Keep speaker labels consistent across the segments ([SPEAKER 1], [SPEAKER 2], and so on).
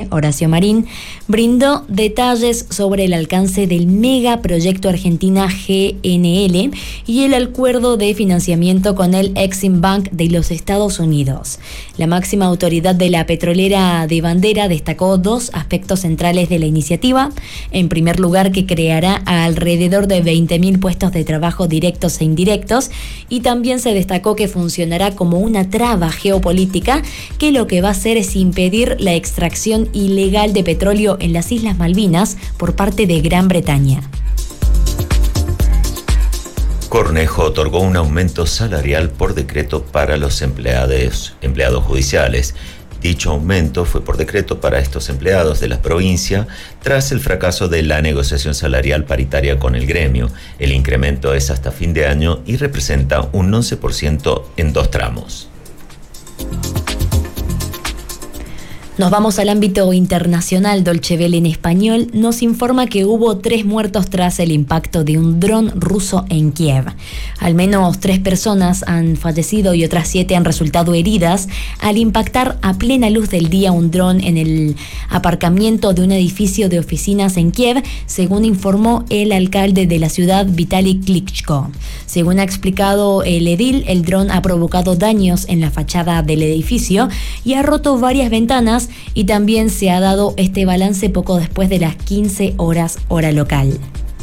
[SPEAKER 1] Horacio Marín, brindó detalles sobre el alcance del megaproyecto Argentina GNL y el acuerdo de financiamiento con el Exim Bank de los Estados Unidos. La máxima autoridad de la petrolera de bandera destacó dos aspectos centrales de la iniciativa. En primer lugar, que creará alrededor de 20.000 puestos de trabajo directos e indirectos, y también se destacó que funcionará como una traba geopolítica que lo que va a hacer es impedir la extracción ilegal de petróleo en las Islas Malvinas por parte de Gran Bretaña.
[SPEAKER 2] Cornejo otorgó un aumento salarial por decreto para los empleados judiciales. Dicho aumento fue por decreto para estos empleados de la provincia tras el fracaso de la negociación salarial paritaria con el gremio. El incremento es hasta fin de año y representa un 11% en 2 tramos.
[SPEAKER 1] Nos vamos al ámbito internacional. Deutsche Welle en español nos informa que hubo 3 muertos tras el impacto de un dron ruso en Kiev. Al menos 3 personas han fallecido y otras 7 han resultado heridas al impactar a plena luz del día un dron en el aparcamiento de un edificio de oficinas en Kiev, según informó el alcalde de la ciudad, Vitaly Klitschko. Según ha explicado el edil, el dron ha provocado daños en la fachada del edificio y ha roto varias ventanas, y también se ha dado este balance poco después de las 15 horas hora local.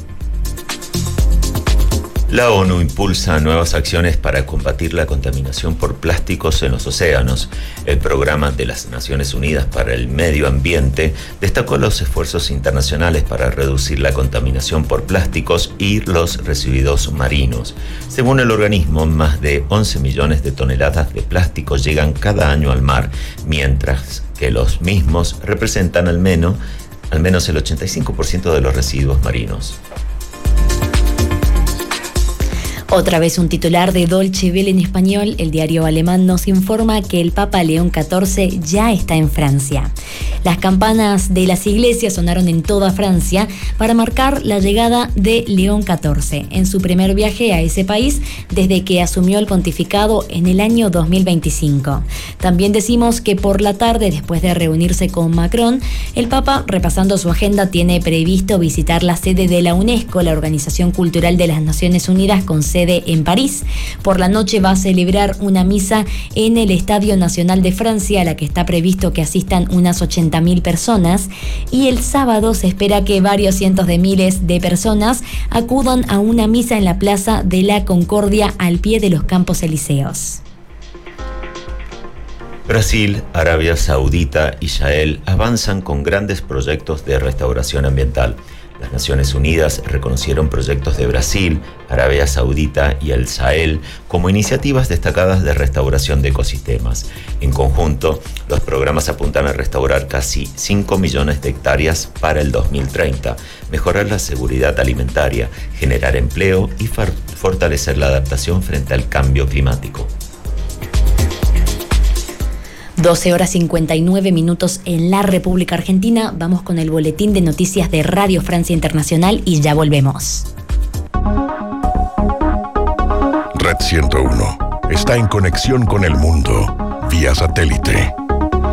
[SPEAKER 2] La ONU impulsa nuevas acciones para combatir la contaminación por plásticos en los océanos. El Programa de las Naciones Unidas para el Medio Ambiente destacó los esfuerzos internacionales para reducir la contaminación por plásticos y los residuos marinos. Según el organismo, más de 11 millones de toneladas de plástico llegan cada año al mar, mientras que los mismos representan al menos el 85% de los residuos marinos.
[SPEAKER 1] Otra vez un titular de Deutsche Welle en español. El diario alemán nos informa que el Papa León XIV ya está en Francia. Las campanas de las iglesias sonaron en toda Francia para marcar la llegada de León XIV en su primer viaje a ese país desde que asumió el pontificado en el año 2025. También decimos que por la tarde, después de reunirse con Macron, el Papa, repasando su agenda, tiene previsto visitar la sede de la UNESCO, la Organización Cultural de las Naciones Unidas, con sede en París. Por la noche va a celebrar una misa en el Estadio Nacional de Francia, a la que está previsto que asistan unas 80.000 personas, y el sábado se espera que varios cientos de miles de personas acudan a una misa en la Plaza de la Concordia al pie de los Campos Elíseos.
[SPEAKER 2] Brasil, Arabia Saudita y Israel avanzan con grandes proyectos de restauración ambiental. Las Naciones Unidas reconocieron proyectos de Brasil, Arabia Saudita y el Sahel como iniciativas destacadas de restauración de ecosistemas. En conjunto, los programas apuntan a restaurar casi 5 millones de hectáreas para el 2030, mejorar la seguridad alimentaria, generar empleo y fortalecer la adaptación frente al cambio climático.
[SPEAKER 1] 12:59 en la República Argentina. Vamos con el boletín de noticias de Radio Francia Internacional y ya volvemos.
[SPEAKER 3] Red 101 está en conexión con el mundo vía satélite.